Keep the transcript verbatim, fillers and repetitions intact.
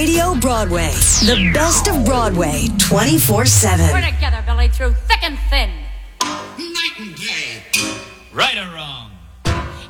Radio Broadway. The best of Broadway, twenty-four seven. We're together, Billy, through thick and thin. Night and day. Right or wrong?